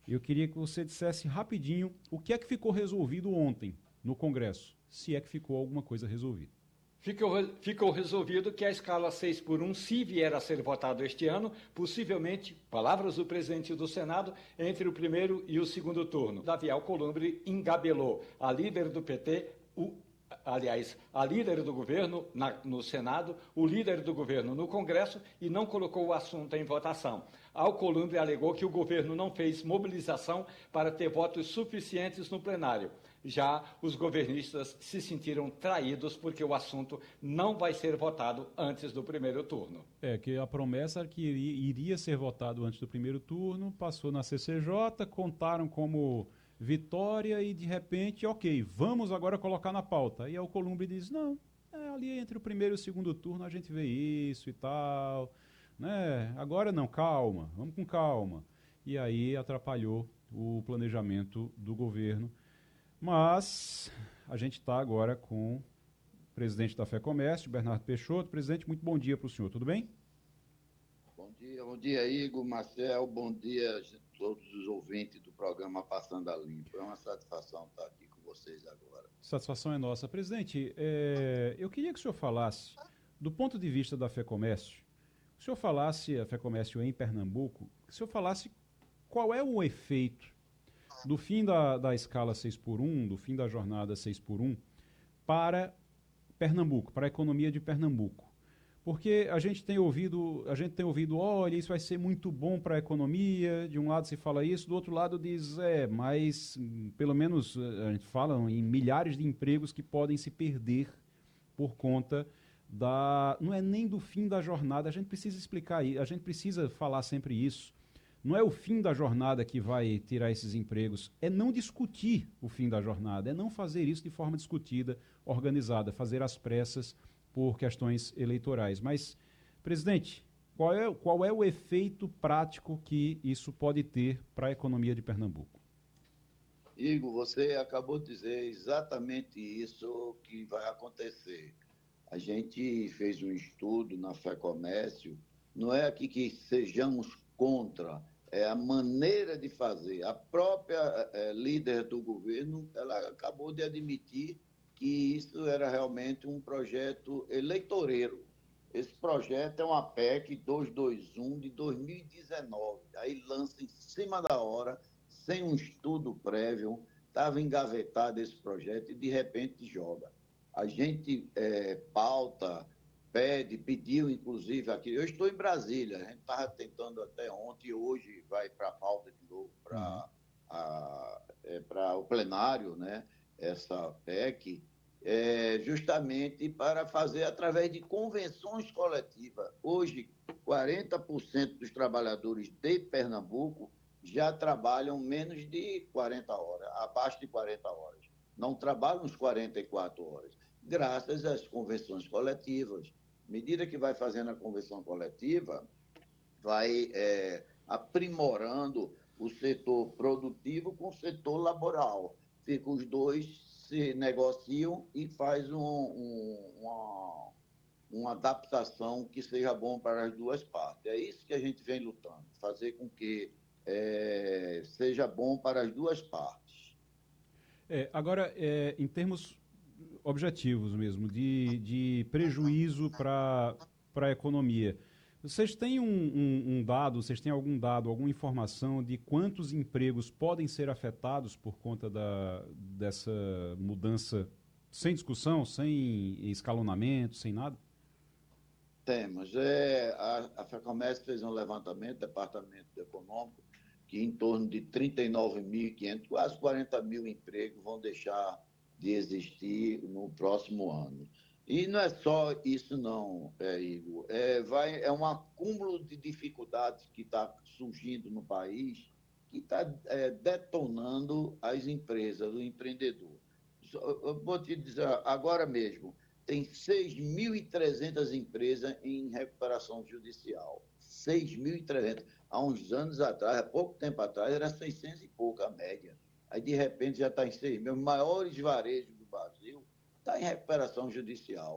Eu queria que você dissesse rapidinho o que é que ficou resolvido ontem no Congresso, se é que ficou alguma coisa resolvida. Ficou resolvido que a escala 6 por 1, se vier a ser votado este ano, possivelmente, palavras do presidente do Senado, entre o primeiro e o segundo turno. Davi Alcolumbre engabelou a líder do PT, a líder do governo no Senado, o líder do governo no Congresso e não colocou o assunto em votação. Alcolumbre alegou que o governo não fez mobilização para ter votos suficientes no plenário. Já os governistas se sentiram traídos porque o assunto não vai ser votado antes do primeiro turno. Que a promessa era que iria ser votado antes do primeiro turno, passou na CCJ, contaram como vitória e de repente, ok, vamos agora colocar na pauta. E aí o Alcolumbre diz, não, ali entre o primeiro e o segundo turno a gente vê isso e tal, né? Agora não, calma, vamos com calma. E aí atrapalhou o planejamento do governo. Mas a gente está agora com o presidente da FEComércio, Bernardo Peixoto. Presidente, muito bom dia para o senhor, tudo bem? Bom dia, Igor, Marcel, bom dia a todos os ouvintes do programa Passando a Limpo. É uma satisfação estar aqui com vocês agora. Satisfação é nossa. Presidente, eu queria que o senhor falasse, do ponto de vista da FEComércio, que o senhor falasse, a FEComércio em Pernambuco, que o senhor falasse qual é o efeito do fim da escala 6 por 1, do fim da jornada 6 por 1, para Pernambuco, para a economia de Pernambuco. Porque a gente tem ouvido, olha, isso vai ser muito bom para a economia, de um lado se fala isso, do outro lado diz, mas pelo menos a gente fala em milhares de empregos que podem se perder por conta não é nem do fim da jornada, a gente precisa explicar, a gente precisa falar sempre isso. Não é o fim da jornada que vai tirar esses empregos, é não discutir o fim da jornada, é não fazer isso de forma discutida, organizada, fazer às pressas por questões eleitorais. Mas, presidente, qual é o efeito prático que isso pode ter para a economia de Pernambuco? Igor, você acabou de dizer exatamente isso que vai acontecer. A gente fez um estudo na FEComércio, não é aqui que sejamos contra, é a maneira de fazer. A própria líder do governo, ela acabou de admitir que isso era realmente um projeto eleitoreiro. Esse projeto é uma PEC 221 de 2019, aí lança em cima da hora, sem um estudo prévio, estava engavetado esse projeto e de repente joga. A gente pauta, pediu inclusive aqui. Eu estou em Brasília, a gente estava tentando até ontem, hoje vai para a pauta de novo, para o plenário, né? Essa PEC, justamente para fazer através de convenções coletivas. Hoje, 40% dos trabalhadores de Pernambuco já trabalham menos de 40 horas, abaixo de 40 horas. Não trabalham uns 44 horas, graças às convenções coletivas. À medida que vai fazendo a convenção coletiva, vai aprimorando o setor produtivo com o setor laboral. Fica os dois se negociam e faz uma adaptação que seja bom para as duas partes. É isso que a gente vem lutando, fazer com que seja bom para as duas partes. Agora, em termos objetivos mesmo, de prejuízo para a economia, vocês têm um dado, vocês têm algum dado, alguma informação de quantos empregos podem ser afetados por conta dessa mudança sem discussão, sem escalonamento, sem nada? Temos. A FEComércio fez um levantamento, Departamento Econômico, que em torno de 39.500, quase 40 mil empregos vão deixar de existir no próximo ano. E não é só isso não, Igor. É um acúmulo de dificuldades que está surgindo no país, que está detonando as empresas, o empreendedor. Eu vou te dizer, agora mesmo, tem 6.300 empresas em recuperação judicial. 6.300. Há uns anos atrás, há pouco tempo atrás, era 600 e pouco a média. Aí, de repente, já está em 6.000. Os maiores varejos do Brasil estão em recuperação judicial.